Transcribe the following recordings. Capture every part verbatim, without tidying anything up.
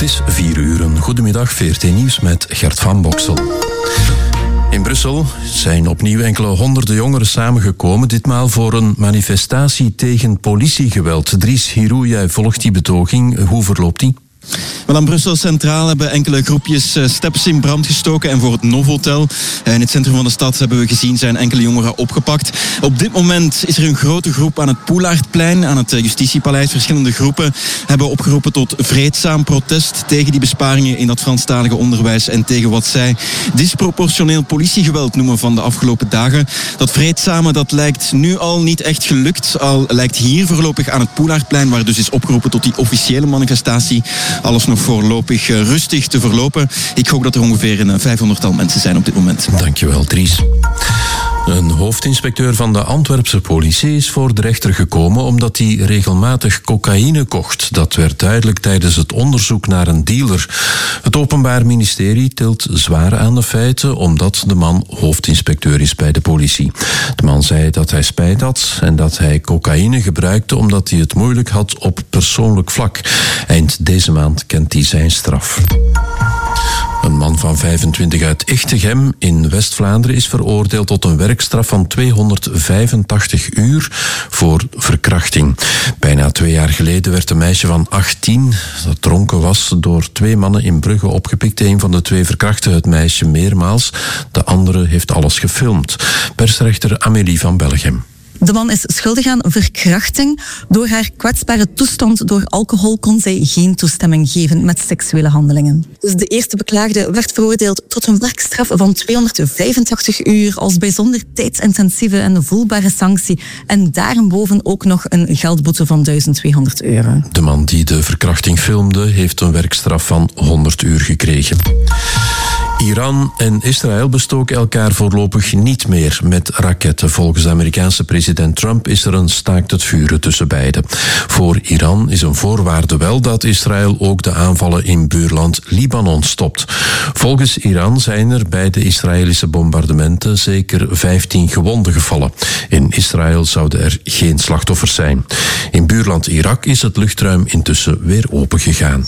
is vier uur. Een goedemiddag, V R T Nieuws met Gert van Boksel. In Brussel zijn opnieuw enkele honderden jongeren samengekomen, ditmaal voor een manifestatie tegen politiegeweld. Dries Hirou, jij volgt die betoging. Hoe verloopt die? Wel, aan Brussel Centraal hebben enkele groepjes steps in brand gestoken en voor het Novotel in het centrum van de stad hebben we gezien zijn enkele jongeren opgepakt. Op dit moment is er een grote groep aan het Poelaardplein, aan het Justitiepaleis. Verschillende groepen hebben opgeroepen tot vreedzaam protest tegen die besparingen in dat Franstalige onderwijs en tegen wat zij disproportioneel politiegeweld noemen van de afgelopen dagen. Dat vreedzame, dat lijkt nu al niet echt gelukt, al lijkt hier voorlopig aan het Poelaardplein, waar dus is opgeroepen tot die officiële manifestatie, alles nog voorlopig rustig te verlopen. Ik gok dat er ongeveer een vijfhonderdtal mensen zijn op dit moment. Dankjewel, Dries. Een hoofdinspecteur van de Antwerpse politie is voor de rechter gekomen omdat hij regelmatig cocaïne kocht. Dat werd duidelijk tijdens het onderzoek naar een dealer. Het Openbaar Ministerie tilt zwaar aan de feiten omdat de man hoofdinspecteur is bij de politie. De man zei dat hij spijt had en dat hij cocaïne gebruikte omdat hij het moeilijk had op persoonlijk vlak. Eind deze maand kent hij zijn straf. Een man van vijfentwintig uit Echtegem in West-Vlaanderen is veroordeeld tot een werkstraf van tweehonderdvijfentachtig uur voor verkrachting. Bijna twee jaar geleden werd een meisje van achttien dat dronken was door twee mannen in Brugge opgepikt. Een van de twee verkrachtte het meisje meermaals. De andere heeft alles gefilmd. Persrechter Amélie van Bellegem. De man is schuldig aan verkrachting. Door haar kwetsbare toestand door alcohol kon zij geen toestemming geven met seksuele handelingen. Dus de eerste beklaagde werd veroordeeld tot een werkstraf van tweehonderdvijfentachtig uur als bijzonder tijdsintensieve en voelbare sanctie. En daarboven ook nog een geldboete van duizend tweehonderd euro. De man die de verkrachting filmde heeft een werkstraf van honderd uur gekregen. Iran en Israël bestoken elkaar voorlopig niet meer met raketten. Volgens de Amerikaanse president Trump is er een staakt het vuren tussen beiden. Voor Iran is een voorwaarde wel dat Israël ook de aanvallen in buurland Libanon stopt. Volgens Iran zijn er bij de Israëlische bombardementen zeker vijftien gewonden gevallen. In Israël zouden er geen slachtoffers zijn. In buurland Irak is het luchtruim intussen weer opengegaan.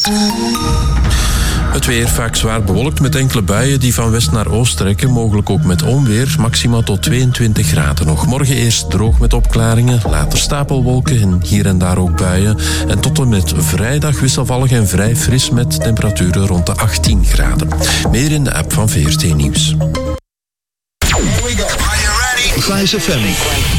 Het weer vaak zwaar bewolkt met enkele buien die van west naar oost trekken. Mogelijk ook met onweer, maximaal tot tweeëntwintig graden. Nog morgen eerst droog met opklaringen, later stapelwolken en hier en daar ook buien. En tot en met vrijdag wisselvallig en vrij fris met temperaturen rond de achttien graden. Meer in de app van V R T Nieuws. Here we go. Are you ready? Vice F M.